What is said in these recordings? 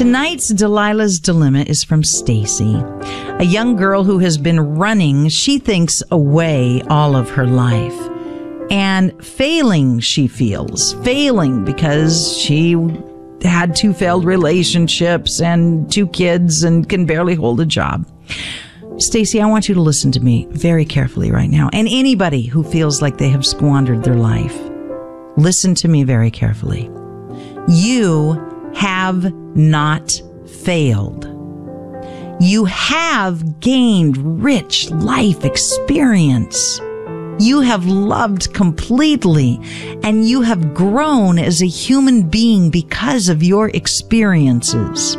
Tonight's Delilah's Dilemma is from Stacy, a young girl who has been running, she thinks, away all of her life. And failing, she feels. Failing because she had 2 failed relationships and 2 kids and can barely hold a job. Stacy, I want you to listen to me very carefully right now. And anybody who feels like they have squandered their life, listen to me very carefully. You have not failed. You have gained rich life experience. You have loved completely, and you have grown as a human being because of your experiences.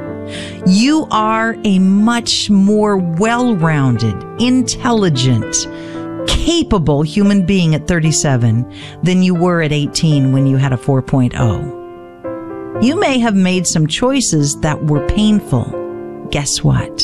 You are a much more well-rounded, intelligent, capable human being at 37 than you were at 18 when you had a 4.0. You may have made some choices that were painful. Guess what?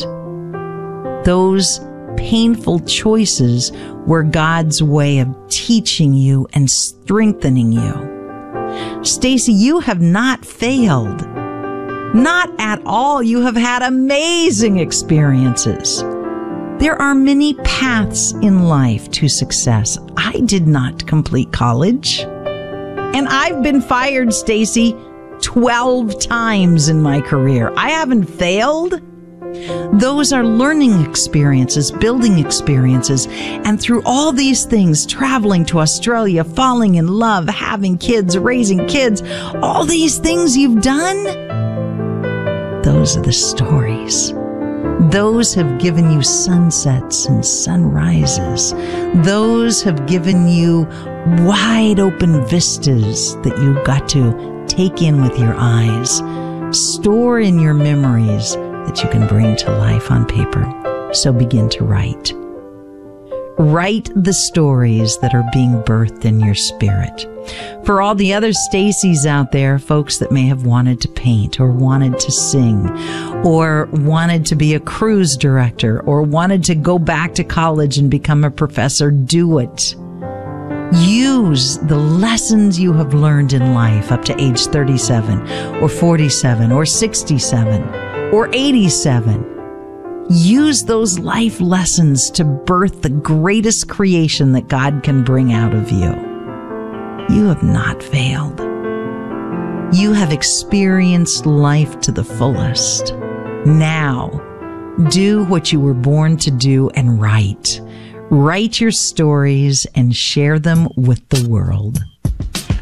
Those painful choices were God's way of teaching you and strengthening you. Stacy, you have not failed. Not at all. You have had amazing experiences. There are many paths in life to success. I did not complete college. And I've been fired, Stacy, 12 times in my career. I haven't failed. Those are learning experiences, building experiences, and through all these things, traveling to Australia, falling in love, having kids, raising kids, all these things you've done, those are the stories. Those have given you sunsets and sunrises. Those have given you wide open vistas that you got to take in with your eyes, store in your memories that you can bring to life on paper. So begin to write. Write the stories that are being birthed in your spirit. For all the other Stacys out there, folks that may have wanted to paint or wanted to sing or wanted to be a cruise director or wanted to go back to college and become a professor, do it. Use the lessons you have learned in life up to age 37 or 47 or 67 or 87. Use those life lessons to birth the greatest creation that God can bring out of you. You have not failed. You have experienced life to the fullest. Now, do what you were born to do and write. Write your stories and share them with the world.